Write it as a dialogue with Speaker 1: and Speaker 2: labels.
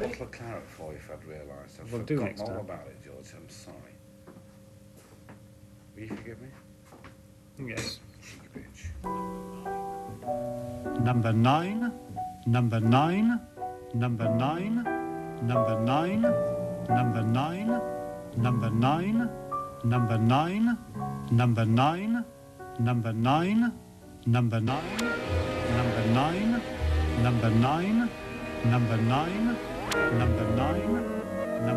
Speaker 1: bottle of claret for you if I'd realised. I've
Speaker 2: We'll do
Speaker 1: forgotten
Speaker 2: next
Speaker 1: all
Speaker 2: time.
Speaker 1: about it, George. I'm sorry. Will you forgive me?
Speaker 2: Yes.
Speaker 1: Cheeky bitch.
Speaker 3: Number 9, number 9, number 9, number 9, number 9, number 9, number 9, number 9, number 9, number 9, number 9, number 9, number 9, number 9.